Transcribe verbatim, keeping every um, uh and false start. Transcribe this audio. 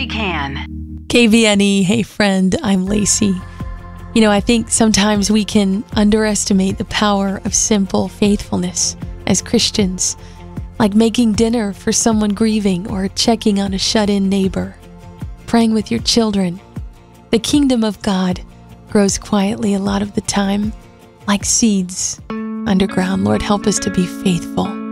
we can. K V N E, hey friend, I'm Lacey. You know, I think sometimes we can underestimate the power of simple faithfulness as Christians, like making dinner for someone grieving or checking on a shut-in neighbor, praying with your children. The kingdom of God grows quietly a lot of the time, like seeds underground. Lord, help us to be faithful.